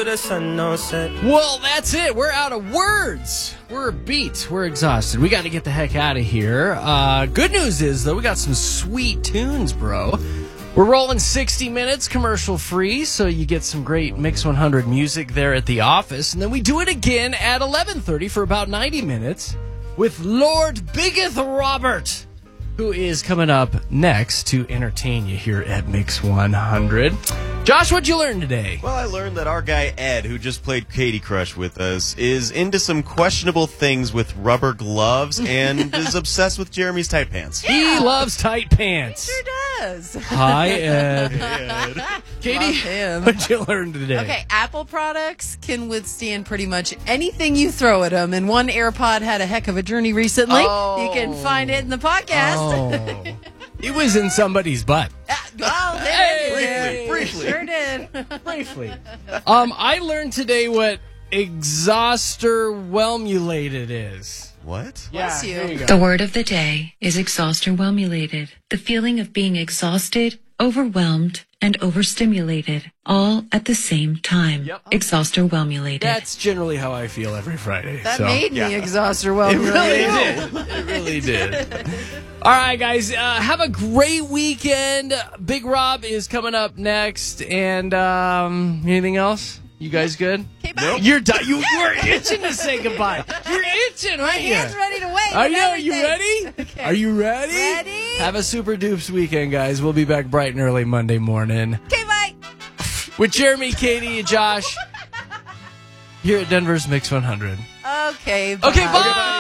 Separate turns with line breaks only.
till the sun no set.
Well, that's it. We're out of words. We're beat. We're exhausted. We got to get the heck out of here. Good news is, though, we got some sweet tunes, bro. We're rolling 60 minutes commercial free, so you get some great Mix 100 music there at the office. And then we do it again at 11:30 for about 90 minutes with Lord Biggeth Robert, who is coming up next to entertain you here at Mix 100. Josh, what'd you learn today?
Well, I learned that our guy Ed, who just played Katie Crush with us, is into some questionable things with rubber gloves and is obsessed with Jeremy's tight pants.
He loves tight pants.
He sure does.
Hi, Ed. Katie,
Love him.
what'd you learn today?
Okay, Apple products can withstand pretty much anything you throw at them. And one AirPod had a heck of a journey recently.
Oh.
You can find it in the podcast.
Oh. It was in somebody's butt.
Well,
Hey,
briefly.
Sure did.
Briefly. I learned today what exhaustor-whelmulated is.
What?
Bless you.
There you go.
The word of the day is exhaustor-whelmulated. The feeling of being exhausted, overwhelmed, and overstimulated, all at the same time.
Yep.
Exhaustor-whelmulated.
That's generally how I feel every Friday.
That
so.
made me exhaustor well.
It really did. It really did. All right, guys. Have a great weekend. Big Rob is coming up next. And anything else? You guys good?
Okay, bye.
You're done. You were itching to say goodbye. You're itching,
My
aren't you?
hand's ready to wait.
Are
and
you
everything.
ready?
Okay.
Are you ready?
Ready?
Have a super dupes weekend, guys. We'll be back bright and early Monday morning
Okay, bye.
with Jeremy, Katie, and Josh here at Denver's Mix 100.
Okay, bye.
Okay, bye.